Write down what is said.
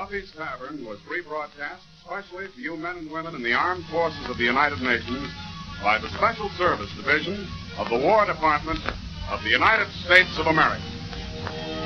Duffy's Tavern was rebroadcast specially for you men and women in the armed forces of the United Nations by the Special Service Division of the War Department of the United States of America.